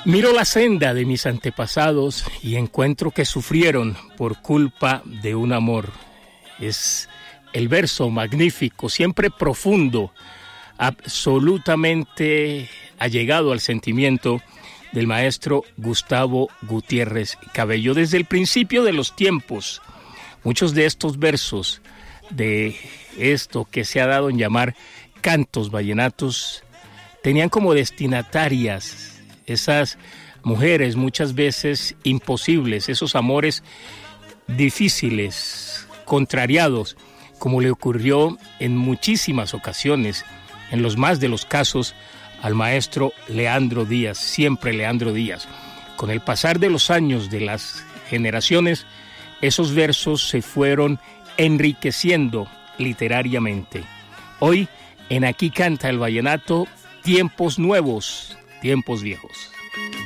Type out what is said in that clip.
Miro la senda de mis antepasados y encuentro que sufrieron por culpa de un amor. Es el verso magnífico, siempre profundo, absolutamente allegado al sentimiento del maestro Gustavo Gutiérrez Cabello. Desde el principio de los tiempos, muchos de estos versos, de esto que se ha dado en llamar cantos vallenatos, tenían como destinatarias esas mujeres muchas veces imposibles, esos amores difíciles, contrariados, como le ocurrió en muchísimas ocasiones, en los más de los casos, al maestro Leandro Díaz, siempre Leandro Díaz. Con el pasar de los años, de las generaciones, esos versos se fueron enriqueciendo literariamente. Hoy, en Aquí Canta el Vallenato, tiempos nuevos, tiempos viejos.